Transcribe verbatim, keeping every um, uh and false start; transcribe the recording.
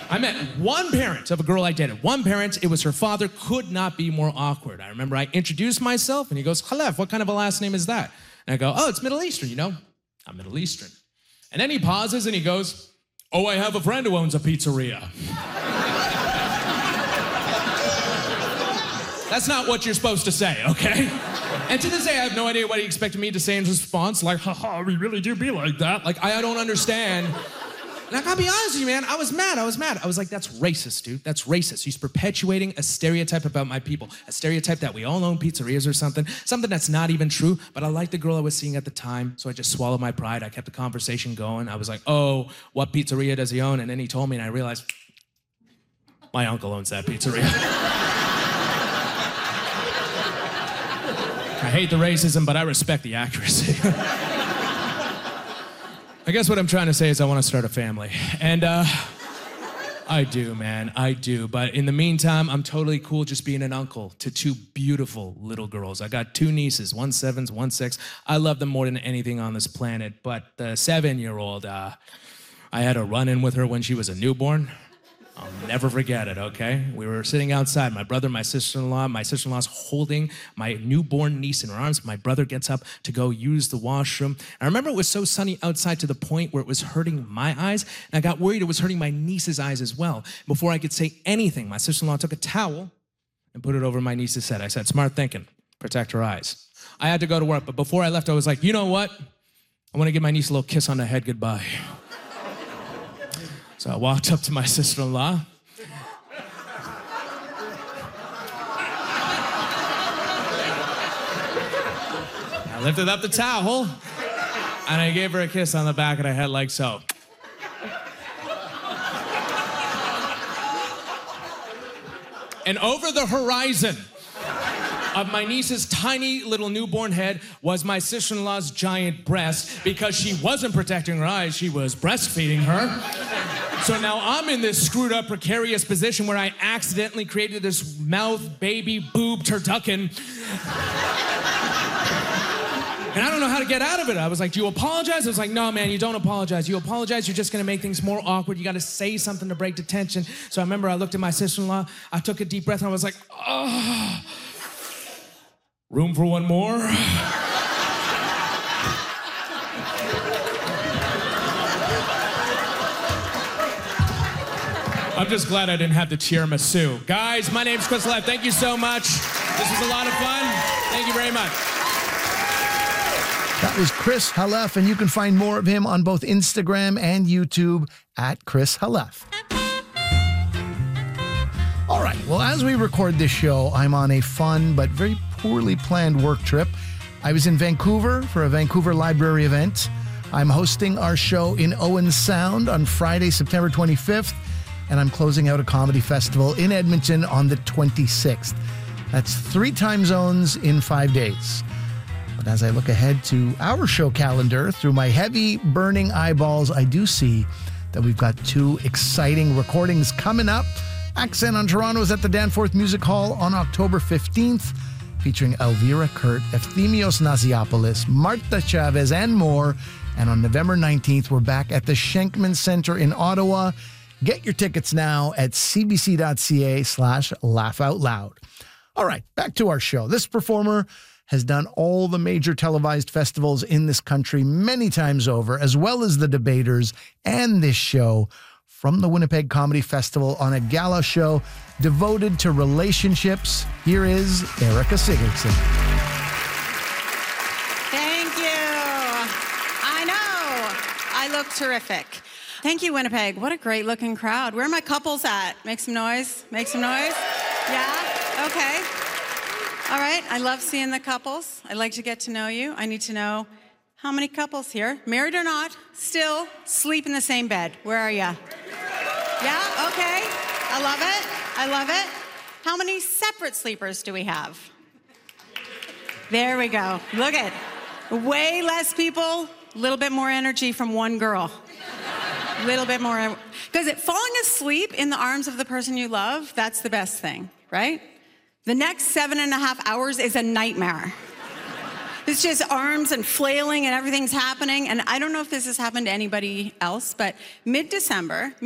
I met one parent of a girl I dated. One parent, it was her father, could not be more awkward. I remember I introduced myself, and he goes, Khalef, what kind of a last name is that? And I go, oh, it's Middle Eastern, you know? I'm Middle Eastern. And then he pauses, and he goes, oh, I have a friend who owns a pizzeria. That's not what you're supposed to say, okay? And to this day, I have no idea what he expected me to say in response, like, haha, we really do be like that. Like, I don't understand. And I gotta be honest with you, man, I was mad, I was mad. I was like, that's racist, dude, that's racist. He's perpetuating a stereotype about my people, a stereotype that we all own pizzerias or something, something that's not even true, but I liked the girl I was seeing at the time, so I just swallowed my pride. I kept the conversation going. I was like, oh, what pizzeria does he own? And then he told me, and I realized, my uncle owns that pizzeria. I hate the racism, but I respect the accuracy. I guess what I'm trying to say is I want to start a family. And uh, I do, man, I do. But in the meantime, I'm totally cool just being an uncle to two beautiful little girls. I got two nieces, one sevens, one six. I love them more than anything on this planet. But the seven-year-old, uh, I had a run-in with her when she was a newborn. I'll never forget it, okay? We were sitting outside, my brother, my sister-in-law. My sister-in-law's holding my newborn niece in her arms. My brother gets up to go use the washroom. I remember it was so sunny outside to the point where it was hurting my eyes, and I got worried it was hurting my niece's eyes as well. Before I could say anything, my sister-in-law took a towel and put it over my niece's head. I said, smart thinking, protect her eyes. I had to go to work, but before I left, I was like, you know what? I want to give my niece a little kiss on the head goodbye. So I walked up to my sister-in-law. I lifted up the towel, and I gave her a kiss on the back of the head like so. And over the horizon of my niece's tiny little newborn head was my sister-in-law's giant breast. Because she wasn't protecting her eyes, she was breastfeeding her. So now I'm in this screwed up, precarious position where I accidentally created this mouth, baby, boob, turducken. And I don't know how to get out of it. I was like, do you apologize? I was like, no, man, you don't apologize. You apologize, you're just gonna make things more awkward. You gotta say something to break the tension. So I remember I looked at my sister-in-law, I took a deep breath, and I was like, oh, room for one more? I'm just glad I didn't have the tiramisu. Guys, my name's Chris Khalef. Thank you so much. This was a lot of fun. Thank you very much. That was Chris Khalef, and you can find more of him on both Instagram and YouTube at Chris Khalef. All right, well, as we record this show, I'm on a fun but very poorly planned work trip. I was in Vancouver for a Vancouver Library event. I'm hosting our show in Owen Sound on Friday, September twenty-fifth, and I'm closing out a comedy festival in Edmonton on the twenty-sixth. That's three time zones in five days. But as I look ahead to our show calendar, through my heavy, burning eyeballs, I do see that we've got two exciting recordings coming up. Accent on Toronto is at the Danforth Music Hall on October fifteenth, featuring Elvira Kurt, Efthimios Naziopoulos, Marta Chavez, and more. And on November nineteenth, we're back at the Schenkman Center in Ottawa. Get your tickets now at cbc.ca slash laugh out loud. All right, back to our show. This performer has done all the major televised festivals in this country many times over, as well as the debaters and this show from the Winnipeg Comedy Festival on a gala show devoted to relationships. Here is Erica Sigurdson. Thank you. I know. I look terrific. Thank you, Winnipeg. What a great looking crowd. Where are my couples at? Make some noise. Make some noise. Yeah? Okay. All right. I love seeing the couples. I'd like to get to know you. I need to know how many couples here, married or not, still sleep in the same bed. Where are you? Yeah? Okay. I love it. I love it. How many separate sleepers do we have? There we go. Look at it. Way less people, a little bit more energy from one girl. A little bit more. Because falling asleep in the arms of the person you love, that's the best thing, right? The next seven and a half hours is a nightmare. It's just arms and flailing and everything's happening. And I don't know if this has happened to anybody else, but mid-December,